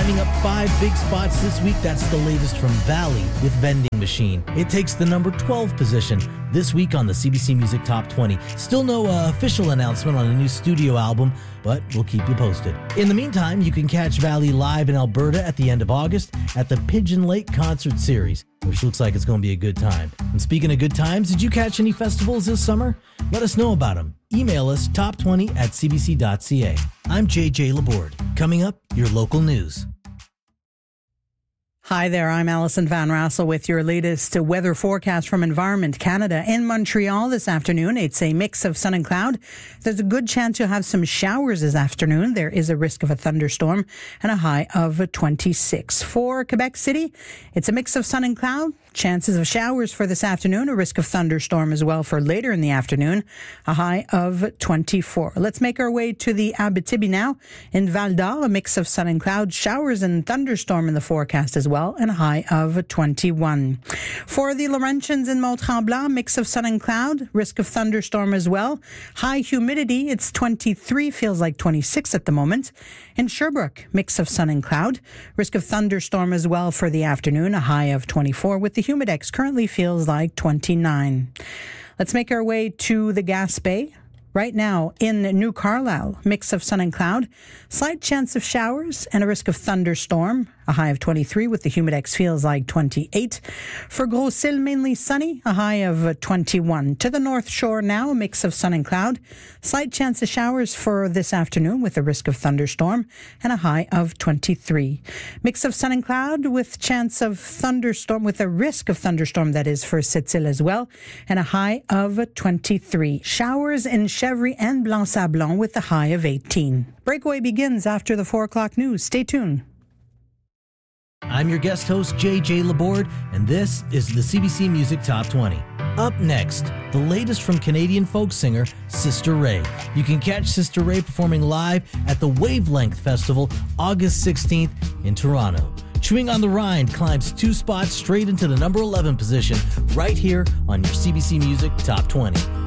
Climbing up 5 big spots this week, that's the latest from Valley with Vending Machine. It takes the number 12 position this week on the CBC Music Top 20. Still no official announcement on a new studio album, but we'll keep you posted. In the meantime, you can catch Valley live in Alberta at the end of August at the Pigeon Lake Concert Series, which looks like it's going to be a good time. And speaking of good times, did you catch any festivals this summer? Let us know about them. Email us top20@cbc.ca. I'm JJ Laborde. Coming up, your local news. Hi there, I'm Alison Van Rassel with your latest weather forecast from Environment Canada. In Montreal this afternoon, it's a mix of sun and cloud. There's a good chance you'll have some showers this afternoon. There is a risk of a thunderstorm and a high of 26. For Quebec City, it's a mix of sun and cloud. Chances of showers for this afternoon, a risk of thunderstorm as well for later in the afternoon, a high of 24. Let's make our way to the Abitibi now. In Val d'Or, a mix of sun and cloud, showers and thunderstorm in the forecast as well, and a high of 21. For the Laurentians in Mont-Tremblant, mix of sun and cloud, risk of thunderstorm as well. High humidity, it's 23, feels like 26 at the moment. In Sherbrooke, mix of sun and cloud, risk of thunderstorm as well for the afternoon, a high of 24, with the humidex currently feels like 29. Let's make our way to the Gaspé. Right now in New Carlisle, mix of sun and cloud, slight chance of showers and a risk of thunderstorm, a high of 23 with the humidex feels like 28. For Gros-Isle, mainly sunny, a high of 21. To the North Shore now, a mix of sun and cloud, slight chance of showers for this afternoon with a risk of thunderstorm and a high of 23. Mix of sun and cloud with chance of thunderstorm, with a risk of thunderstorm, that is for Sept-Îles as well, and a high of 23. Showers in Chevry and Blanc-Sablon with a high of 18. Breakaway begins after the 4 o'clock news. Stay tuned. I'm your guest host, JJ Laborde, and this is the CBC Music Top 20. Up next, the latest from Canadian folk singer Sister Ray. You can catch Sister Ray performing live at the Wavelength Festival August 16th in Toronto. Chewing on the Rind climbs 2 spots straight into the number 11 position right here on your CBC Music Top 20.